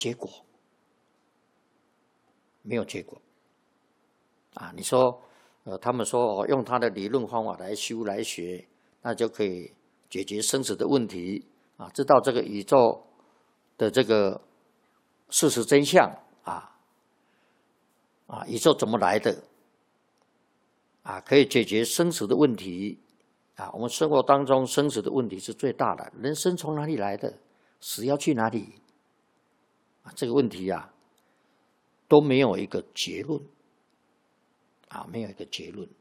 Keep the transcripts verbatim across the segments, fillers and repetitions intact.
结果，没有结果。啊，你说，呃，他们说、哦、用他的理论方法来修来学，那就可以解决生死的问题啊，知道这个宇宙的这个事实真相啊，啊，宇宙怎么来的啊，可以解决生死的问题啊。我们生活当中生死的问题是最大的，人生从哪里来的，死要去哪里啊？这个问题啊，都没有一个结论。啊，没有一个结论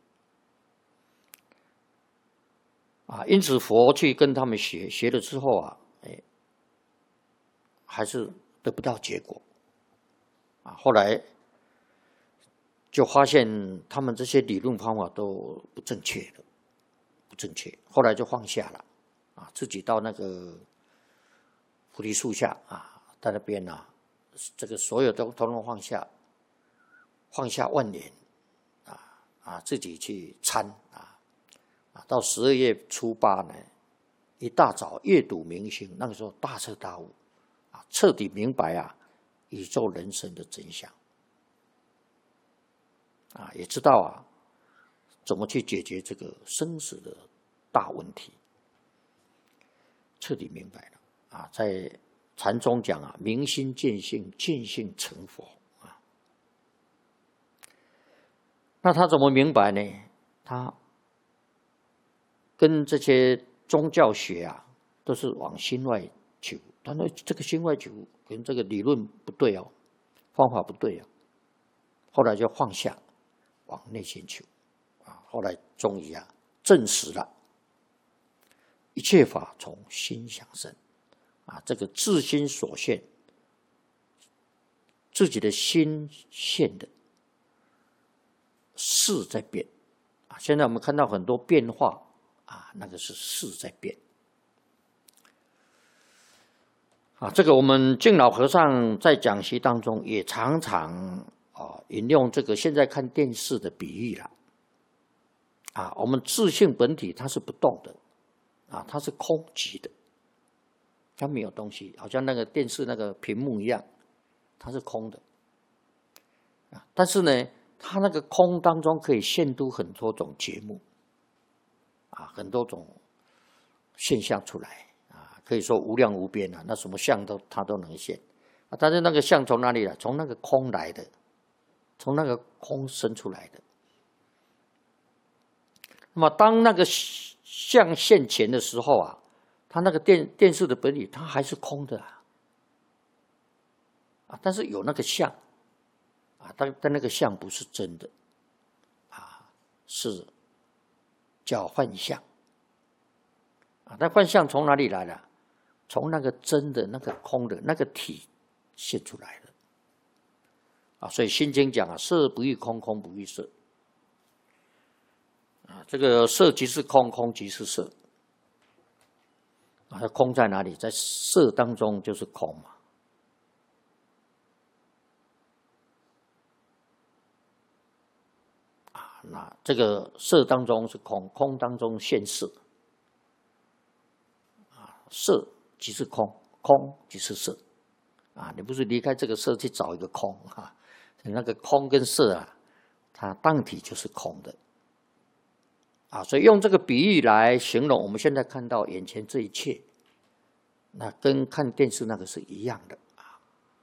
啊，因此佛去跟他们学，学了之后啊，哎，还是得不到结果啊。后来就发现他们这些理论方法都不正确的，不正确。后来就放下了啊，自己到那个菩提树下啊，在那边啊，这个所有都统统放下，放下万年。啊，自己去参啊，啊，到十二月初八呢，一大早阅读明星，那个时候大彻大悟，啊，彻底明白啊，宇宙人生的真相，啊，也知道啊，怎么去解决这个生死的大问题，彻底明白了啊，在禅中讲啊，明心见性，见性成佛。那他怎么明白呢？他跟这些宗教学啊，都是往心外求。他说这个心外求跟这个理论不对哦，方法不对哦。后来就放下，往内心求啊。后来终于啊，证实了一切法从心想生啊。这个自心所现，自己的心现的。事在变啊！现在我们看到很多变化啊，那个是事在变啊。这个我们净老和尚在讲习当中也常常啊引用这个现在看电视的比喻了啊。我们自性本体它是不动的啊，它是空寂的，它没有东西，好像那个电视那个屏幕一样，它是空的啊。但是呢，它那个空当中可以现出很多种节目，啊，很多种现象出来，啊，可以说无量无边啊，那什么相都它都能现，啊，但是那个相从哪里来？从那个空来的，从那个空生出来的。那么当那个相现前的时候啊，它那个电电视的本体它还是空的啊，啊，但是有那个相。啊，但但那个相不是真的，啊，是叫幻象，啊，但幻象从哪里来的？从那个真的、那个空的那个体现出来的，啊，所以《心经》讲啊，色不异空，空不异色，啊，这个色即是空，空即是色，啊，空在哪里？在色当中就是空嘛。那这个色当中是空，空当中现色，啊，色即是空，空即是色，啊，你不是离开这个色去找一个空啊，那个空跟色啊，它当体就是空的，啊，所以用这个比喻来形容我们现在看到眼前这一切，那跟看电视那个是一样的啊，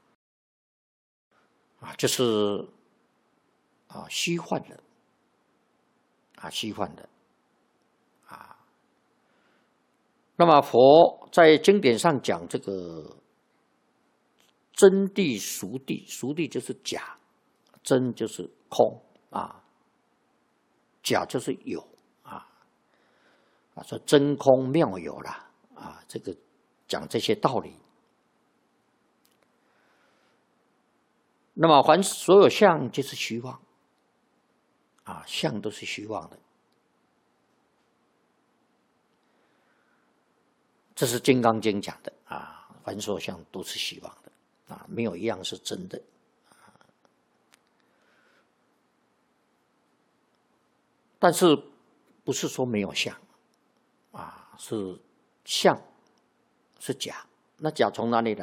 啊，就是啊虚幻的。啊，虚幻的，啊，那么佛在经典上讲这个真谛、俗谛，俗谛就是假，真就是空啊，假就是有啊，啊，说真空妙有啦啊，这个讲这些道理。那么凡所有相就是虚妄。啊，相都是虚妄的，这是《金刚经》讲的啊，凡所相都是虚妄的啊，没有一样是真的。但是不是说没有相啊？是相是假，那假从哪里来？